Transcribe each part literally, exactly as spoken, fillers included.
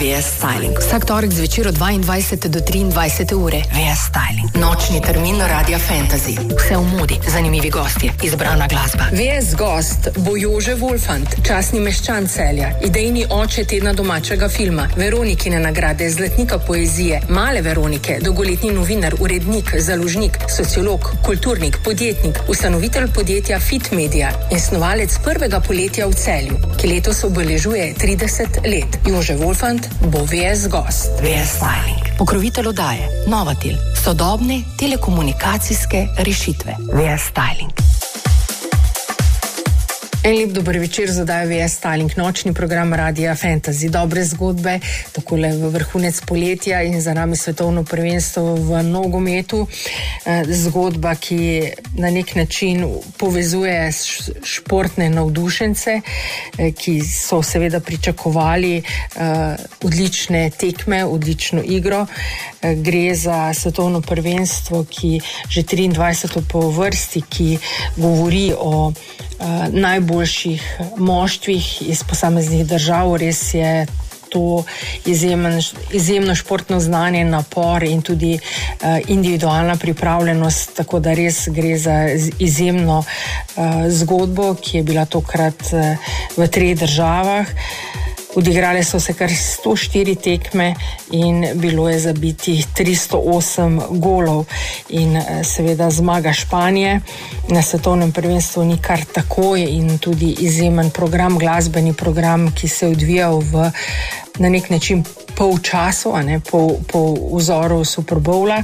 V S Styling. Vsak torek zvečer od dvaindvajsete do triindvajsete ure. V S Styling. Nočni termin Radia Fantasy. Vse v modi, zanimivi gostje, izbrana glasba. V S gost bo Jože Wolfant, častni meščan Celja, idejni oče tedna domačega filma, Veronikine nagrade, zlatnika poezije, male Veronike, dolgoletni novinar, urednik, založnik, sociolog, kulturnik, podjetnik, ustanovitelj podjetja Fit Media in snovalec prvega poletja v Celju, ki letos obeležuje trideset let. Jože Wolfant bo V S gost. V S Styling. Pokrovitelj oddaje Novatel. Sodobne telekomunikacijske rešitve. V S Styling. En lep dober večer z oddajo V S Styling, nočni program Radia Fantasy. Dobre zgodbe, takole v vrhunec poletja in za nami svetovno prvenstvo v nogometu. Zgodba, ki na nek način povezuje športne navdušence, ki so seveda pričakovali odlične tekme, odlično igro. Gre za svetovno prvenstvo, ki že triindvajseto po vrsti, ki govori o Uh, najboljših moštvih iz posameznih držav. Res je to izjemen, izjemno športno znanje, napor in tudi uh, individualna pripravljenost, tako da res gre za izjemno uh, zgodbo, ki je bila tokrat uh, v treh državah. Odigrale so se kar sto štiri tekme in bilo je zabiti tristo osem golov in seveda zmaga Španije na svetovnem prvenstvu ni kar takoj in tudi izjemen program, glasbeni program, ki se je odvijal v na nek način pol času, a ne, po, po vzoru Super Bowla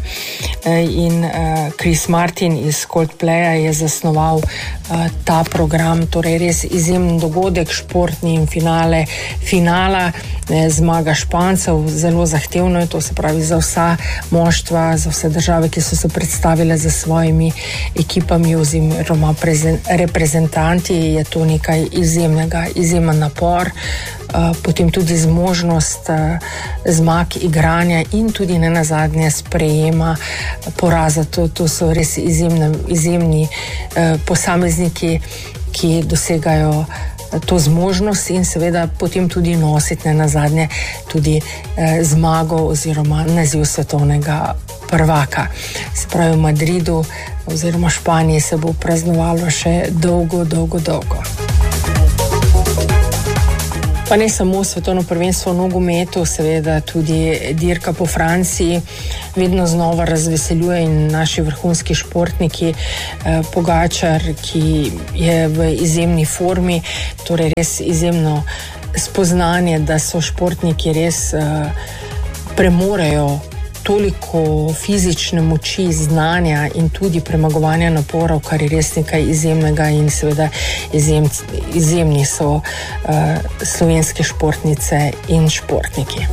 in uh, Chris Martin iz Coldplaya je zasnoval uh, ta program, torej res izjemen dogodek, športni in finale, finala, eh, zmaga Špancev, zelo zahtevno je to, se pravi za vsa moštva, za vse države, ki so se predstavile za svojimi ekipami oziroma reprezentanti, je to nekaj izjemnega, izjemen napor, uh, potem tudi zmožnost uh, zmag, igranja in tudi nenazadnje sprejema poraza. To, to so res izjemne, izjemni eh, posamezniki, ki dosegajo to zmožnost in seveda potem tudi nositi nenazadnje tudi eh, zmago oziroma naziv svetovnega prvaka. Se pravi, v Madridu oziroma Španiji se bo praznovalo še dolgo, dolgo, dolgo. Pa ne samo svetovno prvenstvo v nogometu, seveda tudi dirka po Franciji vedno znova razveseljuje in naši vrhunski športniki, eh, Pogačar, ki je v izjemni formi, torej res izjemno spoznanje, da so športniki res eh, premorejo toliko fizične moči, znanja in tudi premagovanja naporov, kar je res nekaj izjemnega in seveda izjem, izjemni so uh, slovenske športnice in športniki.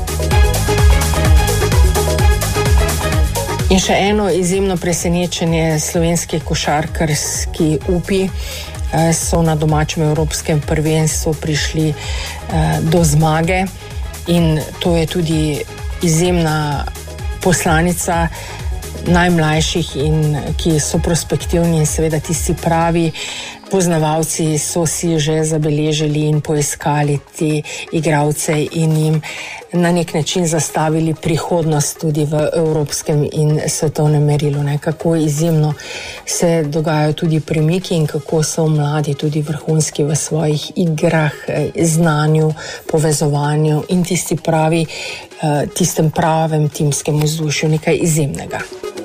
In še eno izjemno presenečenje, slovenski košarkarski upi uh, so na domačem evropskem prvenstvu prišli uh, do zmage in to je tudi izjemna poslanica najmlajših in ki so prospektivni in seveda tisti pravi poznavalci so si že zabeležili in poiskali te igralce in jim na nek način zastavili prihodnost tudi v evropskem in svetovnem merilu. Ne? Kako izjemno se dogajajo tudi premiki in kako so mladi tudi vrhunski v svojih igrah, znanju, povezovanju in tisti pravi, tistem pravem timskem vzdušju, nekaj izjemnega.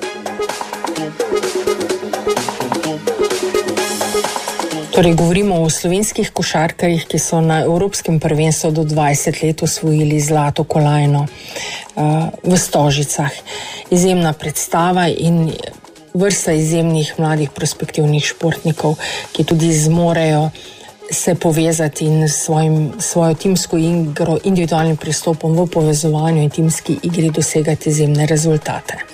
Torej, govorimo o slovenskih košarkarjih, ki so na evropskem prvenstvu do dvajset let osvojili zlato kolajno uh, v Stožicah. Izjemna predstava in vrsta izjemnih mladih prospektivnih športnikov, ki tudi zmorejo se povezati in svojim, svojo timsko igro, individualnim pristopom v povezovanju in timski igri dosegati izjemne rezultate.